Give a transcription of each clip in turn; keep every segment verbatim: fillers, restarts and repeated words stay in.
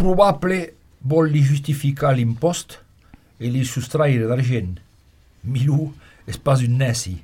probable vol li justificar l'impost e li sostraire d'argent. Milù è pas un neci.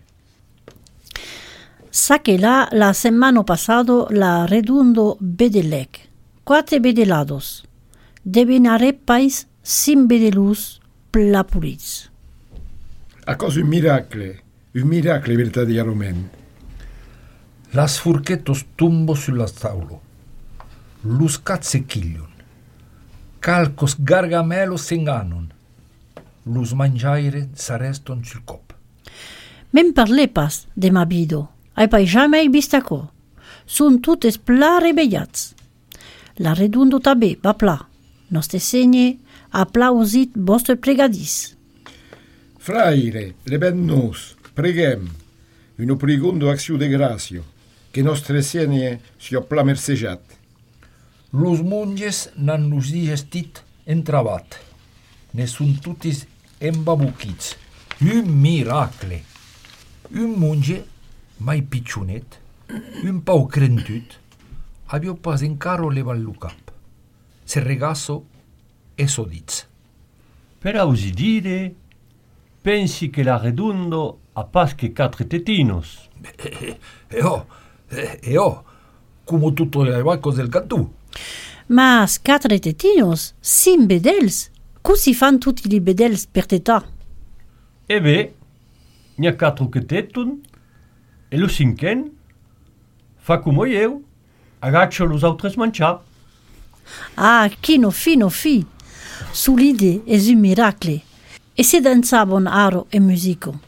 Sa che là, la settimana passata, la redundo bedelec. Quattro bedelados. Devinare pais sin bedelus plapuriz. A cosa un miracolo, un miracolo verdaderamente. Las furchetos tumbo sulla taulo. Lus cazze chiglion. Calcos gargamelos s'enganon. Lus mangiaire s'arreston sul cop. Men parle pas de m'abido. Ai pai jamais bistaco. Sun tutes pla rebeiats. La redundo tabè, va pla. Noste segne applausit vostre pregadis. Fraire, le ben nos, preghem, una pregondo acțiu de gracio, che nostre segne sia pla mersejat. Los monges n'han nos digestit entravat. Ne sun tutis embabuchits. Un miracle. Un monge mai piccionet, un pau crentut, avio pas encaro levat lu cap. Se regasso e sodits. Per ausi dire, pensi che la redundo a pas che quatre tetinos. E, e oh, e, e oh, come tutto le valcos del cantù. Ma quatre tetinos, sin bedels, così fan tutti li bedels per tetà. E beh, n'ha quattro che tetun, e lo cinquen fa come io, agaccio los autres mangià. Ah, chino fino fi, sulide es un miracle. E se danzavon aro e musico.